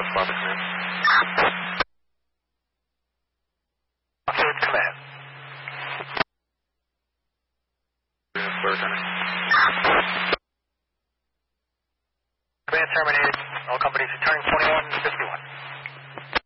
Bravo command. Officer command. Lieutenant. Command terminated. All companies returning 2151.